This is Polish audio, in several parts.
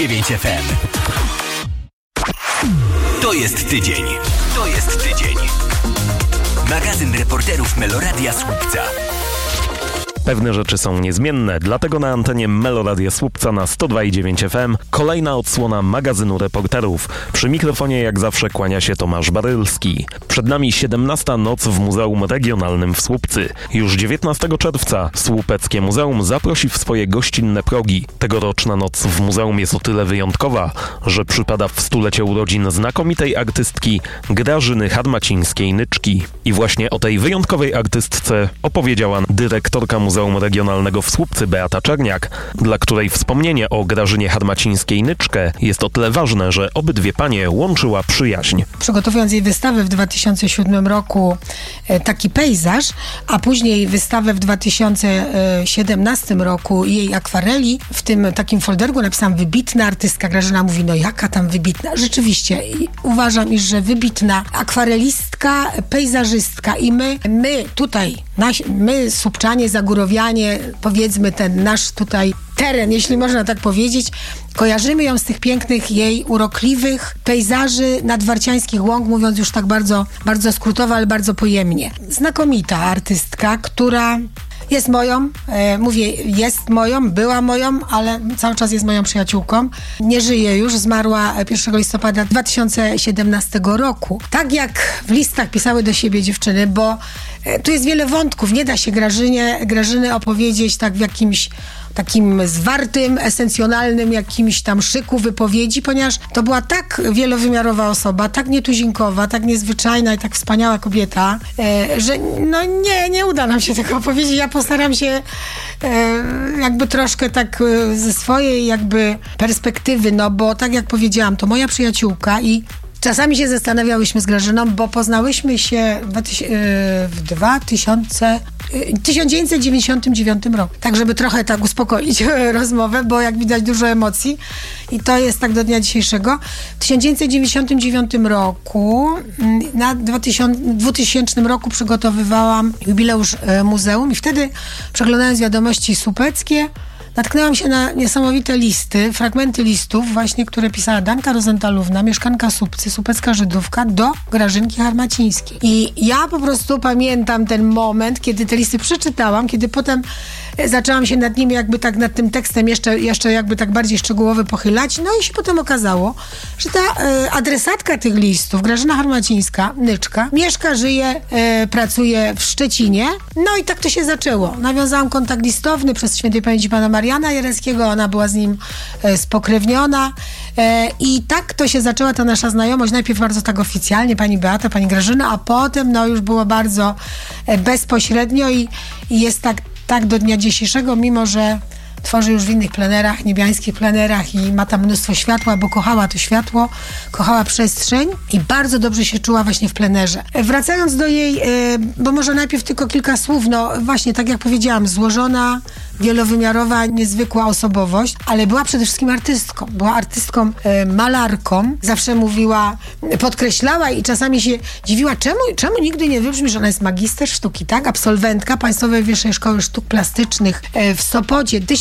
9 FM. To jest tydzień. To jest tydzień. Magazyn reporterów Meloradia Słupca. Pewne rzeczy są niezmienne, dlatego na antenie Meloradia Słupca na 102,9 FM kolejna odsłona magazynu reporterów. Przy mikrofonie jak zawsze kłania się Tomasz Barylski. Przed nami 17. noc w Muzeum Regionalnym w Słupcy. Już 19 czerwca Słupeckie Muzeum zaprosi w swoje gościnne progi. Tegoroczna noc w muzeum jest o tyle wyjątkowa, że przypada w stulecie urodzin znakomitej artystki Grażyny Harmacińskiej-Nyczki. I właśnie o tej wyjątkowej artystce opowiedziała dyrektorka Muzeum Regionalnego w Słupcy Beata Czerniak, dla której wspomnienie o Grażynie Harmacińskiej-Nyczkę jest o tyle ważne, że obydwie panie łączyła przyjaźń. Przygotowując jej wystawę w 2007 roku taki pejzaż, a później wystawę w 2017 roku jej akwareli, w tym takim folderku napisałam wybitna artystka. Grażyna mówi, no jaka tam wybitna? Rzeczywiście uważam, iż że wybitna akwarelistka, pejzażystka i my tutaj, my Słupczanie, Zagórowianie, powiedzmy ten nasz tutaj teren, jeśli można tak powiedzieć, kojarzymy ją z tych pięknych jej urokliwych pejzaży nadwarciańskich łąk, mówiąc już tak bardzo, bardzo skrótowo, ale bardzo pojemnie. Znakomita artystka, która jest moją, była moją, ale cały czas jest moją przyjaciółką. Nie żyje już, zmarła 1 listopada 2017 roku. Tak jak w listach pisały do siebie dziewczyny, bo tu jest wiele wątków. Nie da się Grażyny opowiedzieć tak w jakimś takim zwartym, esencjonalnym jakimś tam szyku wypowiedzi, ponieważ to była tak wielowymiarowa osoba, tak nietuzinkowa, tak niezwyczajna i tak wspaniała kobieta, że no nie uda nam się tego opowiedzieć. Ja postaram się jakby troszkę tak ze swojej jakby perspektywy, no bo tak jak powiedziałam, to moja przyjaciółka i czasami się zastanawiałyśmy z Grażyną, bo poznałyśmy się w 1999 roku. Tak, żeby trochę tak uspokoić rozmowę, bo jak widać dużo emocji i to jest tak do dnia dzisiejszego. W 1999 roku, na 2000 roku przygotowywałam jubileusz muzeum i wtedy przeglądając wiadomości słupeckie, natknęłam się na niesamowite listy, fragmenty listów właśnie, które pisała Danka Rozentalówna, mieszkanka Słupcy, słupecka Żydówka, do Grażynki Harmacińskiej. I ja po prostu pamiętam ten moment, kiedy te listy przeczytałam, kiedy potem zaczęłam się nad nimi jakby tak, nad tym tekstem jeszcze jakby tak bardziej szczegółowo pochylać. No i się potem okazało, że ta adresatka tych listów, Grażyna Harmacińska, Nyczka, mieszka, żyje, pracuje w Szczecinie. No i tak to się zaczęło. Nawiązałam kontakt listowny przez świętej pamięci pana Mariana Jareckiego, ona była z nim spokrewniona i tak to się zaczęła ta nasza znajomość. Najpierw bardzo tak oficjalnie, pani Beata, pani Grażyna, a potem no już było bardzo bezpośrednio i jest tak do dnia dzisiejszego, mimo że tworzy już w innych plenerach, niebiańskich plenerach i ma tam mnóstwo światła, bo kochała to światło, kochała przestrzeń i bardzo dobrze się czuła właśnie w plenerze. Wracając do jej, bo może najpierw tylko kilka słów, no właśnie tak jak powiedziałam, złożona, wielowymiarowa, niezwykła osobowość, ale była przede wszystkim artystką. Była artystką, malarką. Zawsze mówiła, podkreślała i czasami się dziwiła, czemu nigdy nie wybrzmi, że ona jest magister sztuki, tak? Absolwentka Państwowej Wyższej Szkoły Sztuk Plastycznych w Sopocie. W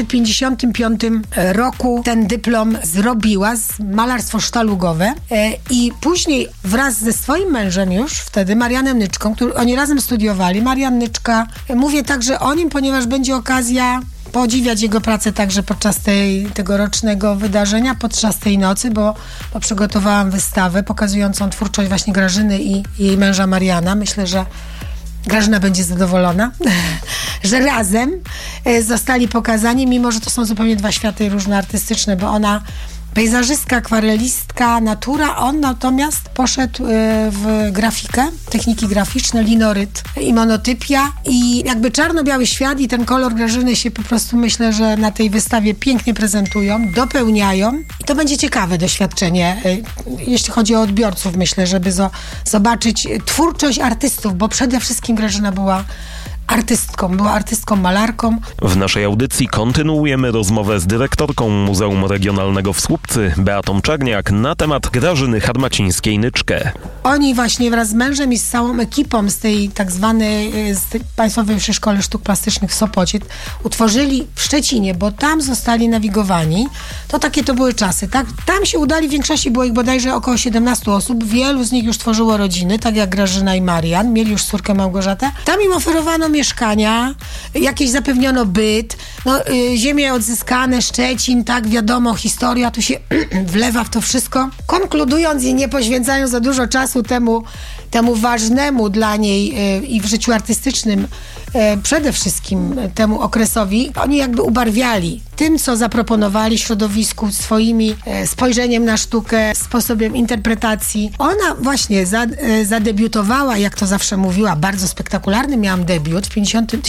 1955 roku ten dyplom zrobiła, malarstwo sztalugowe i później wraz ze swoim mężem już wtedy, Marianem Nyczką, oni razem studiowali. Marian Nyczka, mówię także o nim, ponieważ będzie okazja podziwiać jego pracę także podczas tegorocznego wydarzenia, podczas tej nocy, bo przygotowałam wystawę pokazującą twórczość właśnie Grażyny i jej męża Mariana. Myślę, że Grażyna będzie zadowolona, że razem zostali pokazani, mimo że to są zupełnie dwa światy różne artystyczne, bo ona pejzażystka, akwarelistka, natura, on natomiast poszedł w grafikę, techniki graficzne, linoryt i monotypia i jakby czarno-biały świat i ten kolor Grażyny się po prostu myślę, że na tej wystawie pięknie prezentują, dopełniają i to będzie ciekawe doświadczenie, jeśli chodzi o odbiorców, myślę, żeby zobaczyć twórczość artystów, bo przede wszystkim Grażyna była artystką. Była artystką, malarką. W naszej audycji kontynuujemy rozmowę z dyrektorką Muzeum Regionalnego w Słupcy, Beatą Czerniak, na temat Grażyny Harmacińskiej-Nyczke. Oni właśnie wraz z mężem i z całą ekipą z tej tak zwanej Państwowej Wyższej Szkoły Sztuk Plastycznych w Sopocie utworzyli w Szczecinie, bo tam zostali nawigowani. To były czasy, tak? Tam się udali, w większości było ich bodajże około 17 osób. Wielu z nich już tworzyło rodziny, tak jak Grażyna i Marian. Mieli już córkę Małgorzatę. Tam im oferowano mieszkania, jakieś zapewniono byt, ziemie odzyskane, Szczecin, tak, wiadomo, historia tu się wlewa w to wszystko. Konkludując i nie poświęcając za dużo czasu temu ważnemu dla niej i w życiu artystycznym przede wszystkim temu okresowi, oni jakby ubarwiali tym, co zaproponowali środowisku swoimi spojrzeniem na sztukę, sposobem interpretacji. Ona właśnie zadebiutowała, jak to zawsze mówiła, bardzo spektakularny miałam debiut w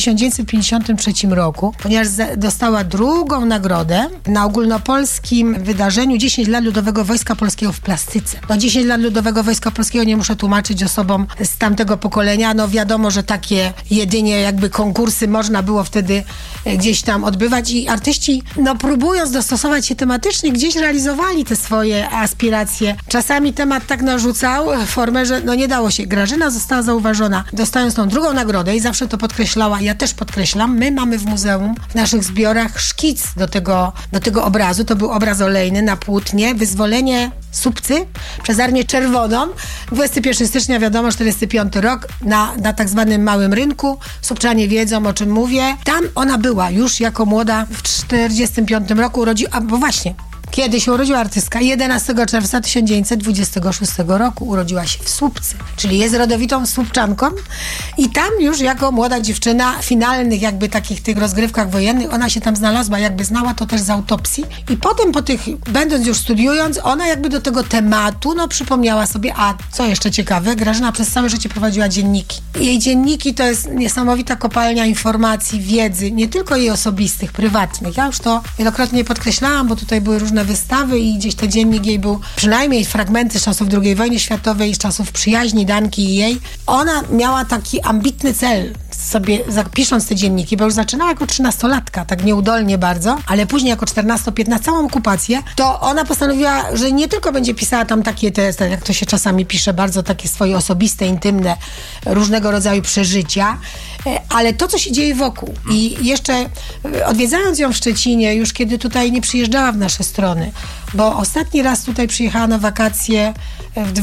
1953 roku, ponieważ dostała drugą nagrodę na ogólnopolskim wydarzeniu 10 lat Ludowego Wojska Polskiego w plastyce. 10 lat Ludowego Wojska Polskiego nie muszę tłumaczyć osobom z tamtego pokolenia. Wiadomo, że takie jedynie jakby konkursy można było wtedy gdzieś tam odbywać i artyści, próbując dostosować się tematycznie, gdzieś realizowali te swoje aspiracje. Czasami temat tak narzucał formę, że nie dało się. Grażyna została zauważona, dostając tą drugą nagrodę i zawsze to podkreślała. Ja też podkreślam, my mamy w muzeum, w naszych zbiorach szkic do tego obrazu. To był obraz olejny na płótnie, wyzwolenie Słupcy przez Armię Czerwoną. 21 stycznia, wiadomo, 45 rok, na tak zwanym Małym Rynku. Słupczanie wiedzą, o czym mówię. Tam ona była już jako młoda w 45 roku bo właśnie, kiedy się urodziła artystka? 11 czerwca 1926 roku urodziła się w Słupcy, czyli jest rodowitą Słupczanką i tam już jako młoda dziewczyna w finalnych jakby takich tych rozgrywkach wojennych ona się tam znalazła, jakby znała to też z autopsji i potem będąc już studiując, ona jakby do tego tematu przypomniała sobie, a co jeszcze ciekawe, Grażyna przez całe życie prowadziła dzienniki. Jej dzienniki to jest niesamowita kopalnia informacji, wiedzy, nie tylko jej osobistych, prywatnych. Ja już to wielokrotnie podkreślałam, bo tutaj były różne wystawy i gdzieś ten dziennik jej był, przynajmniej fragmenty z czasów II wojny światowej, z czasów przyjaźni Danki i jej. Ona miała taki ambitny cel sobie pisząc te dzienniki, bo już zaczynała jako 13-latka, tak nieudolnie bardzo, ale później jako 14-15, całą okupację, to ona postanowiła, że nie tylko będzie pisała tam takie jak to się czasami pisze, bardzo takie swoje osobiste, intymne, różnego rodzaju przeżycia, ale to, co się dzieje wokół. I jeszcze odwiedzając ją w Szczecinie, już kiedy tutaj nie przyjeżdżała w nasze strony, bo ostatni raz tutaj przyjechała na wakacje w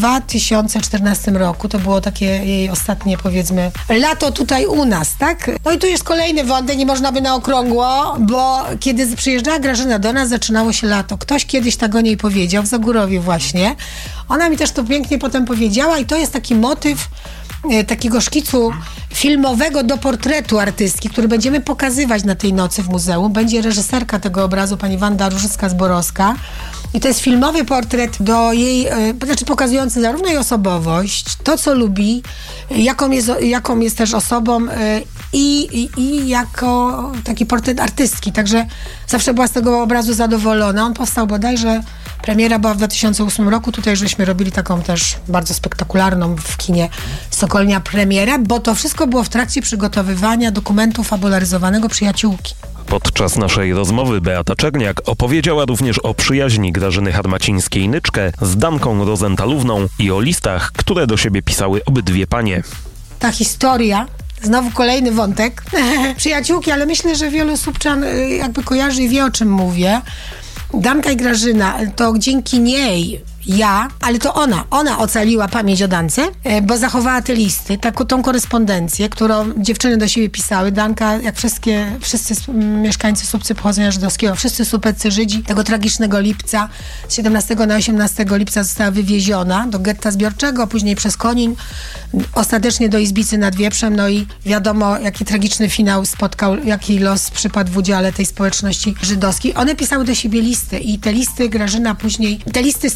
2014 roku, to było takie jej ostatnie, powiedzmy, lato tutaj u nas, tak? I tu jest kolejny wątek, nie można by na okrągło, bo kiedy przyjeżdżała Grażyna do nas, zaczynało się lato. Ktoś kiedyś tak o niej powiedział, w Zagórowie właśnie. Ona mi też to pięknie potem powiedziała i to jest taki motyw takiego szkicu filmowego do portretu artystki, który będziemy pokazywać na tej nocy w muzeum. Będzie reżyserka tego obrazu, pani Wanda Różycka-Zborowska. I to jest filmowy portret do jej, pokazujący zarówno jej osobowość, to co lubi, jaką jest też osobą i jako taki portret artystki. Także zawsze była z tego obrazu zadowolona. On powstał bodajże, premiera była w 2008 roku. Tutaj żeśmy robili taką też bardzo spektakularną w kinie Sokolnia premierę, bo to wszystko było w trakcie przygotowywania dokumentu fabularyzowanego Przyjaciółki. Podczas naszej rozmowy Beata Czerniak opowiedziała również o przyjaźni Grażyny Harmacińskiej-Nyczke z Danką Rozenthalówną i o listach, które do siebie pisały obydwie panie. Ta historia, znowu kolejny wątek, przyjaciółki, ale myślę, że wielu Słupczan jakby kojarzy i wie, o czym mówię. Danka i Grażyna, to dzięki niej ale to ona ocaliła pamięć o Dance, bo zachowała te listy, tą korespondencję, którą dziewczyny do siebie pisały. Danka, jak wszyscy mieszkańcy Słupcy pochodzenia żydowskiego, wszyscy Słupeccy Żydzi, tego tragicznego lipca, z 17 na 18 lipca została wywieziona do getta zbiorczego, później przez Konin, ostatecznie do Izbicy nad Wieprzem, i wiadomo, jaki tragiczny finał spotkał, jaki los przypadł w udziale tej społeczności żydowskiej. One pisały do siebie listy i te listy Grażyna później, te listy stały się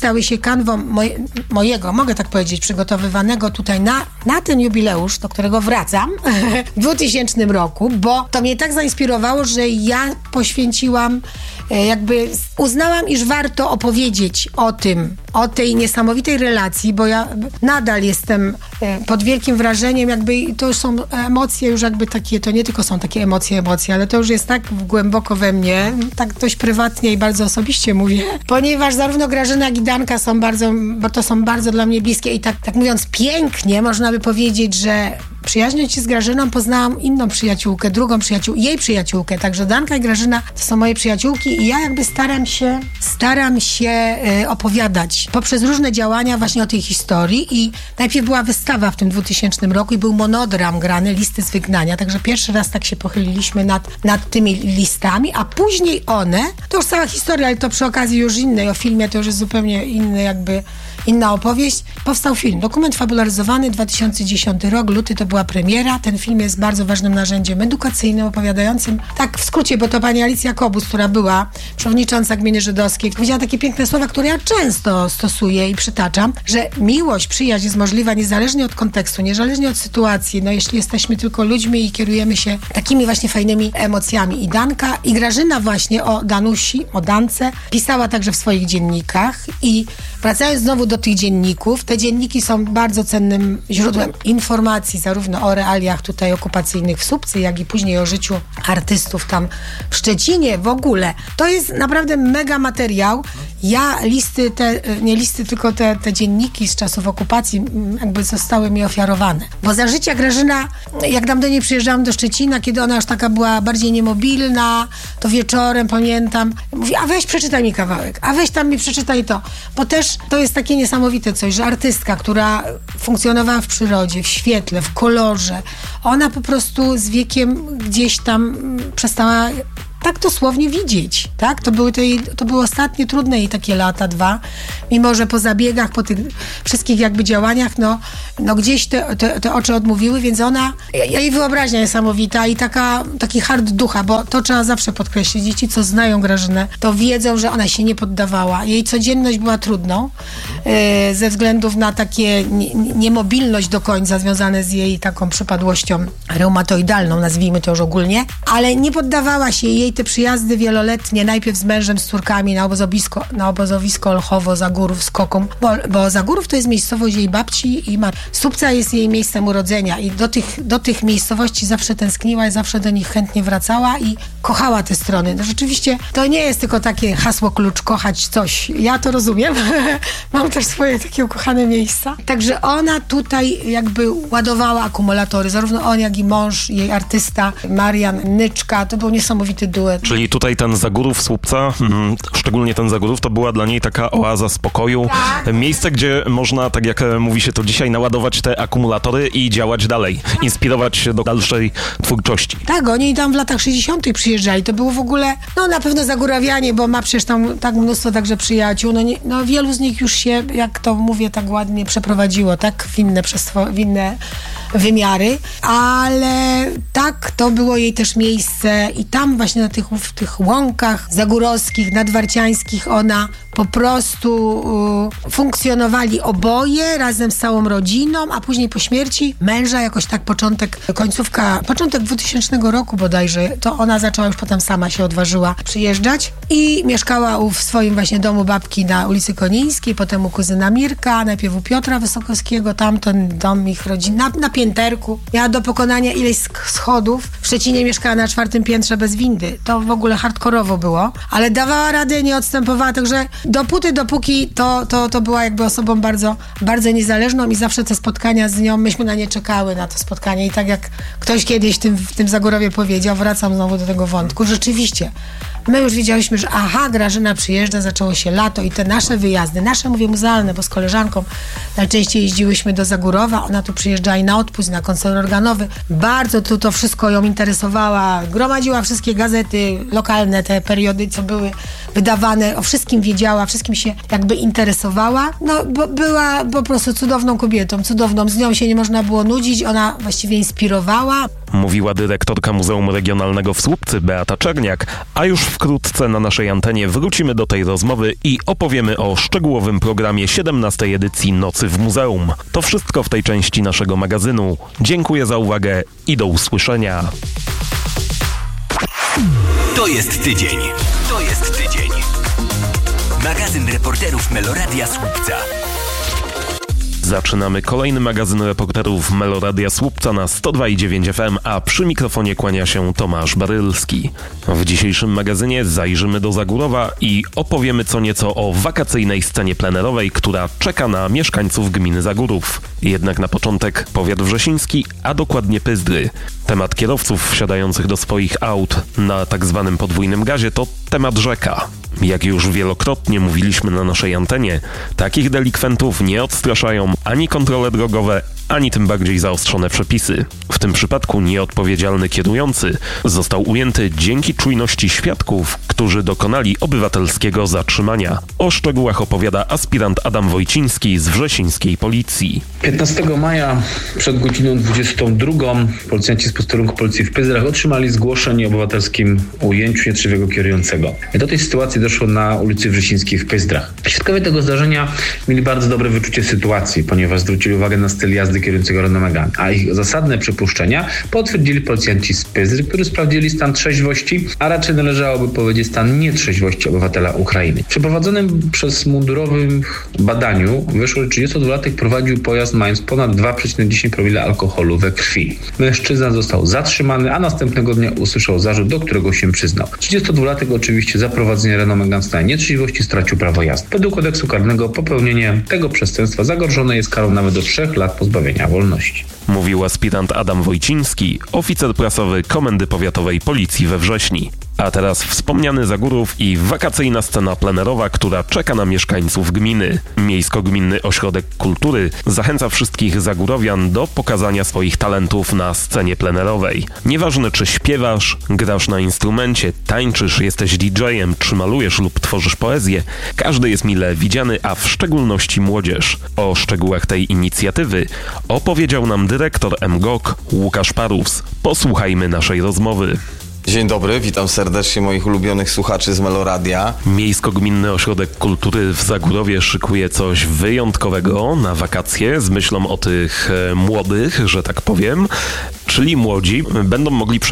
kanwą mojego, mogę tak powiedzieć, przygotowywanego tutaj na ten jubileusz, do którego wracam w 2000 roku, bo to mnie tak zainspirowało, że ja poświęciłam, uznałam, iż warto opowiedzieć o tej niesamowitej relacji, bo ja nadal jestem pod wielkim wrażeniem, to już są emocje już takie, to nie tylko są takie emocje, ale to już jest tak głęboko we mnie, tak dość prywatnie i bardzo osobiście mówię, ponieważ zarówno Grażyna, jak i Danka są bardzo dla mnie bliskie i tak mówiąc pięknie, można by powiedzieć, że przyjaźniąc się z Grażyną, poznałam inną przyjaciółkę, jej przyjaciółkę, także Danka i Grażyna to są moje przyjaciółki i ja staram się opowiadać poprzez różne działania właśnie o tej historii i najpierw była wystawa w tym 2000 roku i był monodram grany, Listy z wygnania, także pierwszy raz tak się pochyliliśmy nad tymi listami, a później to już cała historia, ale to przy okazji już innej, o filmie to już jest zupełnie inna opowieść. Powstał film, dokument fabularyzowany, 2010 rok, luty to była premiera. Ten film jest bardzo ważnym narzędziem edukacyjnym, opowiadającym, tak w skrócie, bo to pani Alicja Kobus, która była przewodnicząca gminy żydowskiej, powiedziała takie piękne słowa, które ja często stosuję i przytaczam, że miłość, przyjaźń jest możliwa niezależnie od kontekstu, niezależnie od sytuacji, jeśli jesteśmy tylko ludźmi i kierujemy się takimi właśnie fajnymi emocjami. I Danka, i Grażyna właśnie o Danusi, o Dance, pisała także w swoich dziennikach i wracając znowu do tych dzienników, te dzienniki są bardzo cennym źródłem informacji, zarówno o realiach tutaj okupacyjnych w Słupcy, jak i później o życiu artystów tam w Szczecinie. W ogóle to jest naprawdę mega materiał. Ja tylko te dzienniki z czasów okupacji zostały mi ofiarowane. Bo za życia Grażyna, jak tam do niej przyjeżdżałam do Szczecina, kiedy ona już taka była bardziej niemobilna, to wieczorem pamiętam, mówi, a weź przeczytaj mi kawałek, a weź tam mi przeczytaj to. Bo też to jest takie niesamowite coś, że artystka, która funkcjonowała w przyrodzie, w świetle, w kolorze, ona po prostu z wiekiem gdzieś tam przestała tak dosłownie widzieć, tak? To były ostatnie trudne jej takie lata, 2, mimo że po zabiegach, po tych wszystkich działaniach, gdzieś te oczy odmówiły, więc jej wyobraźnia niesamowita i taki hard ducha, bo to trzeba zawsze podkreślić. Dzieci, co znają Grażynę, to wiedzą, że ona się nie poddawała. Jej codzienność była trudną, ze względów na takie niemobilność do końca związane z jej taką przypadłością reumatoidalną, nazwijmy to już ogólnie, ale nie poddawała się jej te przyjazdy wieloletnie, najpierw z mężem, z córkami na obozowisko Olchowo, Zagórów, Skokom, bo Zagórów to jest miejscowość jej babci i Słupca jest jej miejscem urodzenia i do tych miejscowości zawsze tęskniła i zawsze do nich chętnie wracała i kochała te strony. Rzeczywiście to nie jest tylko takie hasło klucz, kochać coś. Ja to rozumiem. Mam też swoje takie ukochane miejsca. Także ona tutaj ładowała akumulatory. Zarówno on, jak i mąż, jej artysta Marian Nyczka. To był niesamowity duet. Czyli tutaj ten Zagórów Słupca, szczególnie ten Zagórów, to była dla niej taka oaza spokoju. Tak. Miejsce, gdzie można, tak jak mówi się to dzisiaj, naładować te akumulatory i działać dalej. Inspirować się do dalszej twórczości. Tak, oni tam w latach 60. przyjeżdżali. To było w ogóle, na pewno Zagórawianie, bo ma przecież tam tak mnóstwo także przyjaciół. Wielu z nich już się, jak to mówię tak ładnie, przeprowadziło, tak? W inne wymiary, ale tak, to było jej też miejsce i tam właśnie na tych łąkach zagórowskich, nadwarciańskich ona po prostu funkcjonowali oboje razem z całą rodziną, a później po śmierci męża jakoś tak początek 2000 roku bodajże, to ona zaczęła już potem sama się odważyła przyjeżdżać i mieszkała w swoim właśnie domu babki na ulicy Konińskiej, potem u kuzyna Mirka, najpierw u Piotra Wysokowskiego, tamten dom ich rodzin na pięterku. Miała do pokonania ileś schodów. W Szczecinie mieszkała na 4. piętrze bez windy. To w ogóle hardkorowo było, ale dawała radę, nie odstępowała, także dopóki to była osobą bardzo, bardzo niezależną i zawsze te spotkania z nią, myśmy na nie czekały, na to spotkanie i tak jak ktoś kiedyś w tym Zagórowie powiedział, wracam znowu do tego wątku, rzeczywiście, my już wiedziałyśmy, że Grażyna przyjeżdża, zaczęło się lato i te nasze wyjazdy, mówię muzealne, bo z koleżanką najczęściej jeździłyśmy do Zagórowa, ona tu przyjeżdżała i na odpust, na koncert organowy, bardzo to wszystko ją interesowała, gromadziła wszystkie gazety lokalne, te periody, co były wydawane, o wszystkim wiedziała, wiedziała, wszystkim się jakby interesowała. No, bo była po prostu cudowną kobietą, cudowną. Z nią się nie można było nudzić, ona właściwie inspirowała. Mówiła dyrektorka Muzeum Regionalnego w Słupcy Beata Czerniak, a już wkrótce na naszej antenie wrócimy do tej rozmowy i opowiemy o szczegółowym programie 17. edycji Nocy w Muzeum. To wszystko w tej części naszego magazynu. Dziękuję za uwagę i do usłyszenia. To jest tydzień. To jest tydzień. Magazyn reporterów Meloradia Słupca. Zaczynamy kolejny magazyn reporterów Meloradia Słupca na 102,9 FM, a przy mikrofonie kłania się Tomasz Barylski. W dzisiejszym magazynie zajrzymy do Zagórowa i opowiemy co nieco o wakacyjnej scenie plenerowej, która czeka na mieszkańców gminy Zagórów. Jednak na początek powiat wrzesiński, a dokładnie Pyzdry. Temat kierowców wsiadających do swoich aut na tak zwanym podwójnym gazie to temat rzeka. Jak już wielokrotnie mówiliśmy na naszej antenie, takich delikwentów nie odstraszają ani kontrole drogowe, ani tym bardziej zaostrzone przepisy. W tym przypadku nieodpowiedzialny kierujący został ujęty dzięki czujności świadków, którzy dokonali obywatelskiego zatrzymania. O szczegółach opowiada aspirant Adam Wojciński z wrzesińskiej policji. 15 maja przed godziną 22 policjanci z posterunku policji w Pyzdrach otrzymali zgłoszenie o obywatelskim ujęciu nietrzeźwego kierującego. Do tej sytuacji doszło na ulicy Wrzesińskiej w Pyzdrach. Świadkowie tego zdarzenia mieli bardzo dobre wyczucie sytuacji, ponieważ zwrócili uwagę na styl jazdy kierującego Renault Megane, a ich zasadne przypuszczenia potwierdzili policjanci z Pyzdry, którzy sprawdzili stan trzeźwości, a raczej należałoby powiedzieć stan nietrzeźwości obywatela Ukrainy. W przeprowadzonym przez mundurowych badaniu wyszło, że 32-latek prowadził pojazd mając ponad 2,10 promila alkoholu we krwi. Mężczyzna został zatrzymany, a następnego dnia usłyszał zarzut, do którego się przyznał. 32-latek oczywiście za prowadzenie Renault Megane w stanie nietrzeźwości stracił prawo jazdy. Według kodeksu karnego popełnienie tego przestępstwa zagrożone jest karą nawet do 3 lat pozbawienia wolności. Mówił aspirant Adam Wojciński, oficer prasowy Komendy Powiatowej Policji we Wrześni. A teraz wspomniany Zagórów i wakacyjna scena plenerowa, która czeka na mieszkańców gminy. Miejsko-Gminny Ośrodek Kultury zachęca wszystkich Zagórowian do pokazania swoich talentów na scenie plenerowej. Nieważne czy śpiewasz, grasz na instrumencie, tańczysz, jesteś DJ-em, czy malujesz lub tworzysz poezję, każdy jest mile widziany, a w szczególności młodzież. O szczegółach tej inicjatywy opowiedział nam dyrektor MGOK Łukasz Parus. Posłuchajmy naszej rozmowy. Dzień dobry, witam serdecznie moich ulubionych słuchaczy z Meloradia. Miejsko-Gminny Ośrodek Kultury w Zagórowie szykuje coś wyjątkowego na wakacje z myślą o tych młodych, że tak powiem, czyli młodzi będą mogli